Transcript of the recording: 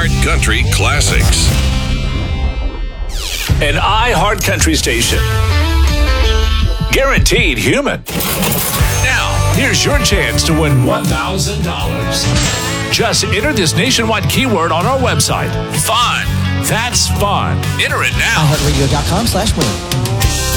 iHeart Country Classics. An iHeart Country station. Guaranteed human. Now, here's your chance to win $1,000. Just enter this nationwide keyword on our website. Fun. That's fun. Enter it now. iHeartRadio.com/win.